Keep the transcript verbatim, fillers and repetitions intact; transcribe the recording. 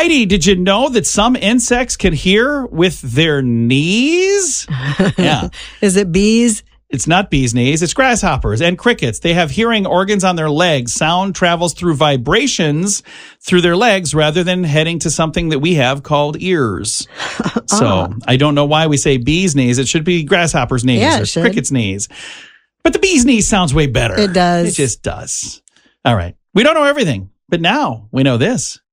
Heidi, did you know that some insects can hear with their knees? Yeah. Is it bees? It's not bees' knees. It's grasshoppers and crickets. They have hearing organs on their legs. Sound travels through vibrations through their legs rather than heading to something that we have called ears. So Ah. I don't know why we say bees' knees. It should be grasshoppers' knees Yeah, it or should. crickets' knees. But the bees' knees sounds way better. It does. It just does. All right. We don't know everything, but now we know this.